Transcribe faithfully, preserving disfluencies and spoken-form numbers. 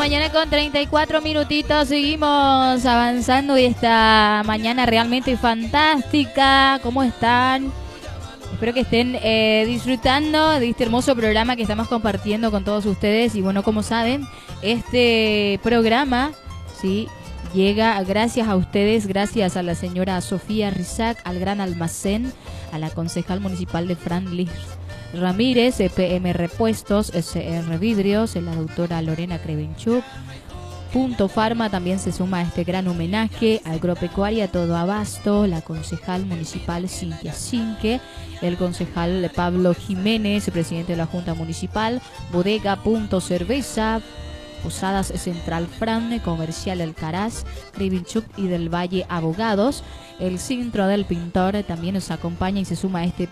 mañana con treinta y cuatro minutitos. Seguimos avanzando y esta mañana realmente fantástica. ¿Cómo están? Espero que estén eh, disfrutando de este hermoso programa que estamos compartiendo con todos ustedes. Y bueno, como saben, este programa, ¿sí?, llega gracias a ustedes, gracias a la señora Sofía Rizac, al Gran Almacén, a la concejal municipal de Franlis Ramírez, E P M Repuestos, S R Vidrios, la doctora Lorena Krevenchuk. Punto Farma también se suma a este gran homenaje, Agropecuaria Todo Abasto, la concejal municipal Cintia Cinque, el concejal Pablo Jiménez, presidente de la Junta Municipal, Bodega Punto Cerveza, Posadas Central Fran, Comercial Alcaraz, Krevenchuk y del Valle Abogados. El Centro del Pintor también nos acompaña y se suma a este